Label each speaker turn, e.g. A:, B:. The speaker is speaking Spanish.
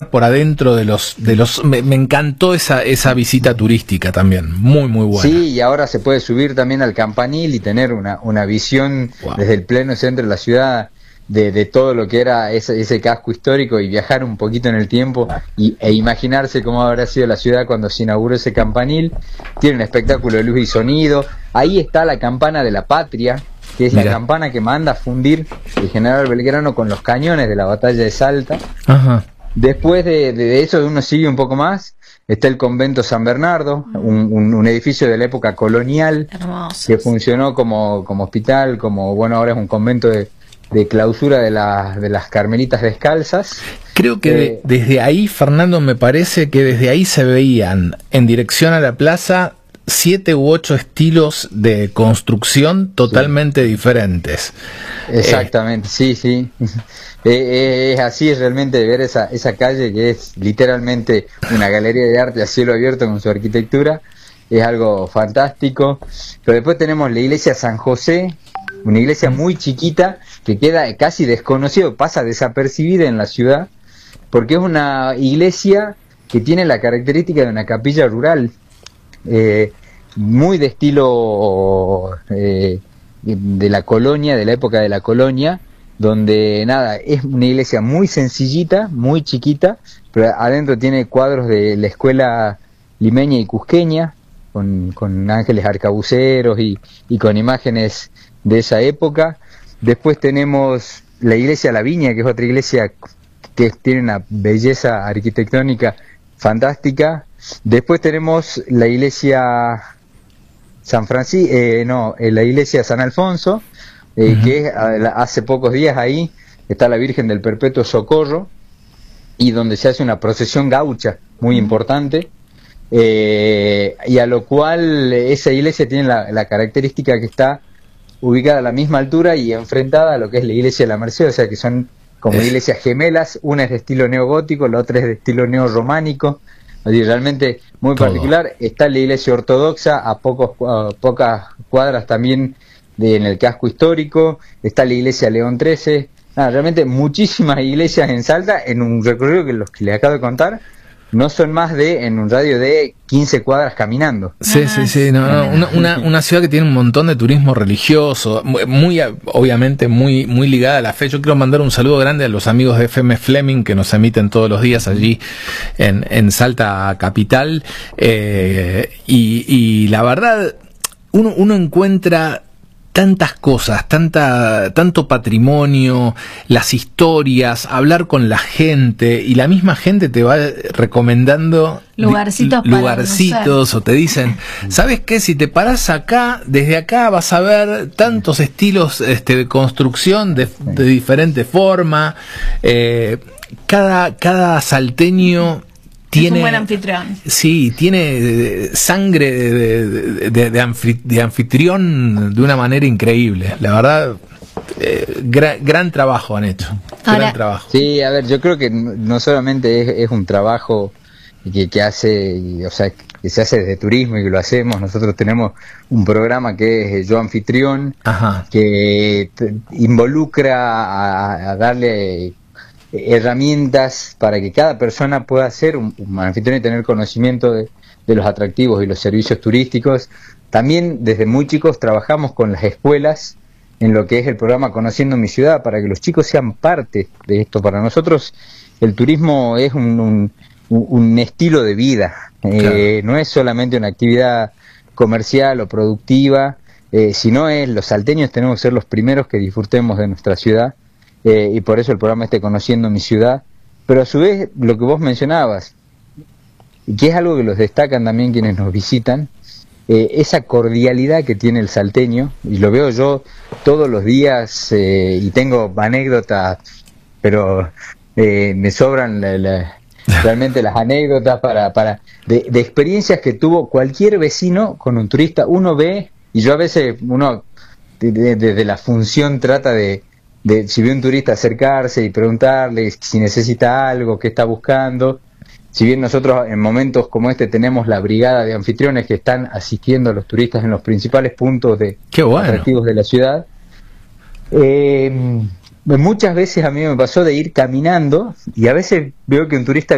A: andar por adentro me encantó esa visita turística también, muy muy buena.
B: Sí, y ahora se puede subir también al campanil y tener una visión desde el pleno centro de la ciudad de todo lo que era ese casco histórico, y viajar un poquito en el tiempo e imaginarse cómo habrá sido la ciudad cuando se inauguró ese campanil. Tiene un espectáculo de luz y sonido. Ahí está la campana de la Patria, que es la campana que manda a fundir el general Belgrano con los cañones de la batalla de Salta.
A: Ajá.
B: Después de eso, uno sigue un poco más, está el convento San Bernardo, un edificio de la época colonial.
C: Hermoso.
B: Que funcionó como hospital, bueno, ahora es un convento de clausura de las Carmelitas Descalzas.
A: Creo que desde ahí, Fernando, me parece que desde ahí se veían en dirección a la plaza 7 u 8 estilos de construcción totalmente diferentes.
B: Exactamente, sí. Es así, es realmente ver esa calle, que es literalmente una galería de arte a cielo abierto con su arquitectura. Es algo fantástico. Pero después tenemos la iglesia San José, una iglesia muy chiquita que queda casi desconocida, pasa desapercibida en la ciudad, porque es una iglesia que tiene la característica de una capilla rural, muy de estilo de la colonia, de la época de la colonia, donde es una iglesia muy sencillita, muy chiquita, pero adentro tiene cuadros de la escuela limeña y cusqueña, con ángeles arcabuceros y con imágenes de esa época. Después tenemos la iglesia La Viña, que es otra iglesia que tiene una belleza arquitectónica fantástica. Después tenemos la iglesia la iglesia San Alfonso, que hace pocos días ahí está la Virgen del Perpetuo Socorro, y donde se hace una procesión gaucha muy importante, y a lo cual esa iglesia tiene la característica que está ubicada a la misma altura y enfrentada a lo que es la iglesia de la Merced, o sea que son como iglesias gemelas. Una es de estilo neogótico, la otra es de estilo neorrománico, así realmente muy particular. Está la iglesia ortodoxa a pocas cuadras también en el casco histórico. Está la iglesia León XIII. Realmente muchísimas iglesias en Salta, en un recorrido que los que les acabo de contar no son más en un radio de 15 cuadras caminando.
A: Sí. Una ciudad que tiene un montón de turismo religioso, obviamente muy ligada a la fe. Yo quiero mandar un saludo grande a los amigos de FM Fleming, que nos emiten todos los días allí en Salta capital, y la verdad uno encuentra tantas cosas, tanto patrimonio, las historias, hablar con la gente, y la misma gente te va recomendando lugarcitos o te dicen, ¿sabes qué? Si te parás acá, desde acá vas a ver tantos estilos de construcción de diferente forma. Cada salteño tiene,
C: es un buen anfitrión.
A: Sí, tiene sangre de anfitrión de una manera increíble. La verdad, gran trabajo han hecho. Gran trabajo.
B: Sí, a ver, yo creo que no solamente es un trabajo que hace, o sea, que se hace desde turismo y que lo hacemos. Nosotros tenemos un programa que es Yo Anfitrión, que involucra a darle herramientas para que cada persona pueda ser un anfitrión y tener conocimiento de los atractivos y los servicios turísticos. También desde muy chicos trabajamos con las escuelas en lo que es el programa Conociendo mi Ciudad, para que los chicos sean parte de esto. Para nosotros el turismo es un estilo de vida, no es solamente una actividad comercial o productiva, sino los salteños tenemos que ser los primeros que disfrutemos de nuestra ciudad. Y por eso el programa Conociendo mi Ciudad. Pero a su vez, lo que vos mencionabas, y que es algo que los destacan también quienes nos visitan, esa cordialidad que tiene el salteño, y lo veo yo todos los días, y tengo anécdotas, pero me sobran realmente las anécdotas de experiencias que tuvo cualquier vecino con un turista. Uno ve, y yo a veces, desde la función trata de si ve un turista acercarse y preguntarle si necesita algo, qué está buscando. Si bien nosotros en momentos como este tenemos la brigada de anfitriones que están asistiendo a los turistas en los principales puntos atractivos de la ciudad, muchas veces a mí me pasó de ir caminando y a veces veo que un turista